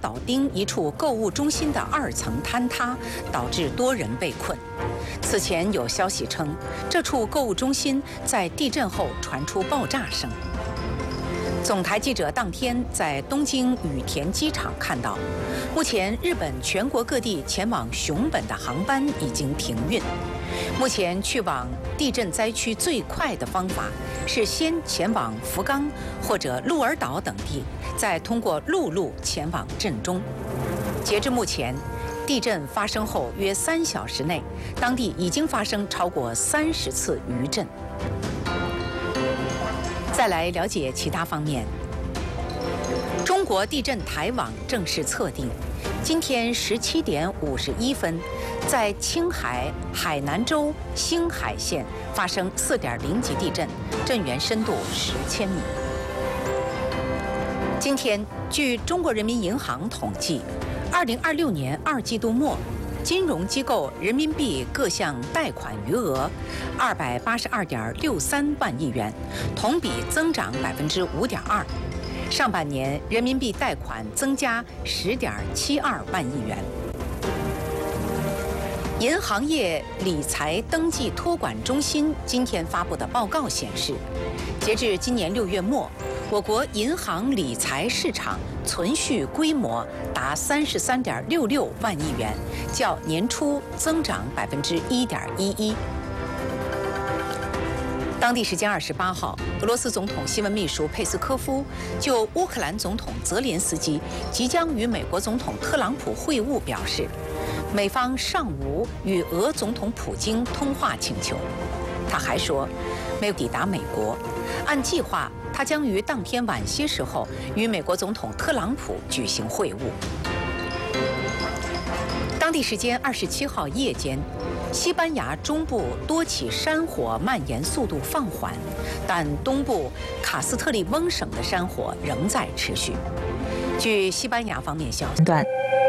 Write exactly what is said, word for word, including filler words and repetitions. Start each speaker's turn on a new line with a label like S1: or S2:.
S1: 岛町一处购物中心的二层坍塌，导致多人被困。此前有消息称，这处购物中心在地震后传出爆炸声。总台记者当天在东京羽田机场看到，目前日本全国各地前往熊本的航班已经停运。目前去往地震灾区最快的方法是先前往福冈或者鹿儿岛等地，再通过陆路前往震中。截至目前，地震发生后约三小时内，当地已经发生超过三十次余震。再来了解其他方面。中国地震台网正式测定，今天十七点五十一分，在青海海南州兴海县发生四点零级地震，震源深度十千米。今天，据中国人民银行统计，二零二六年二季度末，金融机构人民币各项贷款余额二百八十二点六三万亿元，同比增长百分之五点二。上半年人民币贷款增加十点七二万亿元。银行业理财登记托管中心今天发布的报告显示，截至今年六月末，我国银行理财市场存续规模达三十三点六六万亿元，较年初增长百分之一点一一。当地时间二十八号，俄罗斯总统新闻秘书佩斯科夫就乌克兰总统泽连斯基即将与美国总统特朗普会晤表示，美方尚无与俄总统普京通话请求。他还说，没有抵达美国，按计划，他将于当天晚些时候与美国总统特朗普举行会晤。当地时间二十七号夜间，西班牙中部多起山火蔓延速度放缓，但东部卡斯特利翁省的山火仍在持续。据西班牙方面消息，